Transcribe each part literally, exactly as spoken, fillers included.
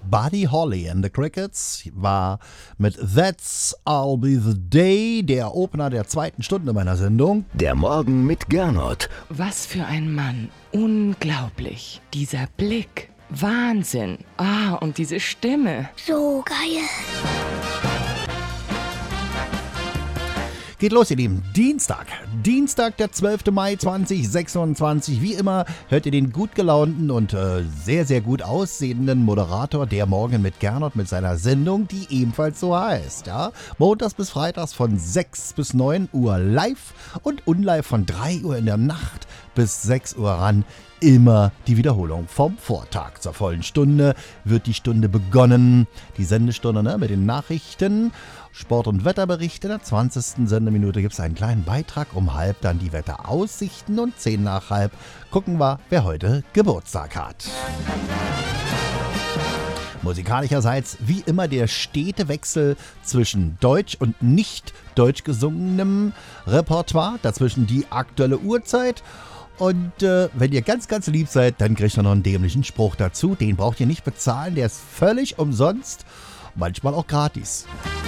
Buddy Holly and the Crickets war mit That's I'll Be the Day der Opener der zweiten Stunde meiner Sendung. Der Morgen mit Gernot. Was für ein Mann. Unglaublich. Dieser Blick. Wahnsinn. Ah, und diese Stimme. So geil. Geht los, ihr Lieben. Dienstag. Dienstag, der zwölfte Mai zweitausendsechsundzwanzig. Wie immer hört ihr den gut gelaunten und äh, sehr, sehr gut aussehenden Moderator der Morgen mit Gernot mit seiner Sendung, die ebenfalls so heißt. Ja? Montags bis Freitags von sechs bis neun Uhr live und unlive von drei Uhr in der Nacht bis sechs Uhr ran. Immer die Wiederholung vom Vortag. Zur vollen Stunde wird die Stunde begonnen. Die Sendestunde ne, mit den Nachrichten, Sport- und Wetterberichte. In der zwanzigsten Sendeminute gibt es einen kleinen Beitrag. Um halb dann die Wetteraussichten und zehn nach halb gucken wir, wer heute Geburtstag hat. Musikalischerseits wie immer der stete Wechsel zwischen deutsch und nicht deutsch gesungenem Repertoire. Dazwischen die aktuelle Uhrzeit. Und äh, wenn ihr ganz, ganz lieb seid, dann kriegt ihr noch einen dämlichen Spruch dazu. Den braucht ihr nicht bezahlen, der ist völlig umsonst, manchmal auch gratis.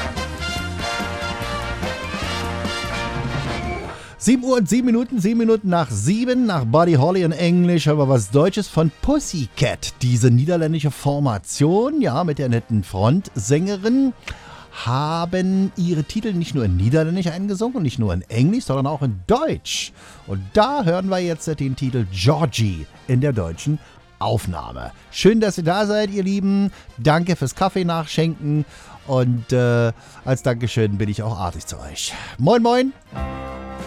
sieben Uhr und sieben Minuten, sieben Minuten nach sieben, nach Buddy Holly in Englisch, hören wir was Deutsches von Pussycat. Diese niederländische Formation, ja, mit der netten Frontsängerin, haben ihre Titel nicht nur in Niederländisch eingesungen und nicht nur in Englisch, sondern auch in Deutsch. Und da hören wir jetzt den Titel Georgie in der deutschen Aufnahme. Schön, dass ihr da seid, ihr Lieben. Danke fürs Kaffee nachschenken. Und äh, als Dankeschön bin ich auch artig zu euch. Moin, moin.